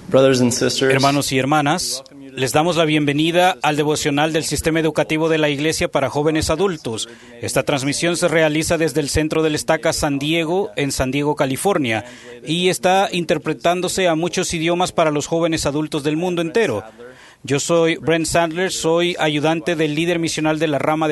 Brothers and sisters, Hermanos y hermanas, les damos la bienvenida al devocional del Sistema Educativo de la Iglesia para Jóvenes Adultos. Esta transmisión se realiza desde el Centro del Estaca San Diego, en San Diego, California, y está interpretándose a muchos idiomas para los jóvenes adultos del mundo entero. Yo soy Brent Sadler, soy ayudante del líder misional de la rama de